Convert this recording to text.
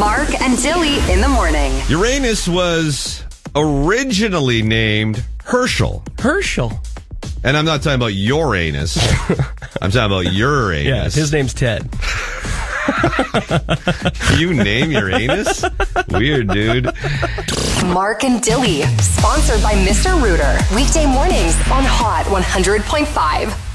Mark and Dilly in the morning. Uranus was originally named Herschel. Herschel. And I'm not talking about your anus. I'm talking about Uranus. Yeah, his name's Ted. You name your anus? Weird, dude. Mark and Dilly, sponsored by Mr. Rooter. Weekday mornings on Hot 100.5.